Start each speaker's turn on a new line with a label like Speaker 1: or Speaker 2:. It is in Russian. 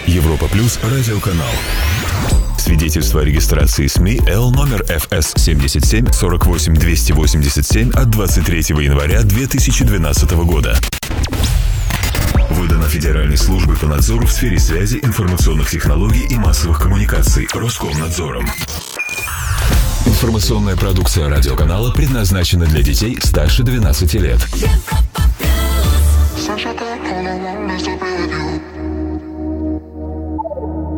Speaker 1: Европа Плюс радиоканал. Свидетельство о регистрации СМИ Л номер ФС 77 48 287 от 23 января 2012 года. Выдано Федеральной службой по надзору в сфере связи, информационных технологий и массовых коммуникаций Роскомнадзором. Информационная продукция радиоканала предназначена для детей старше 12 лет.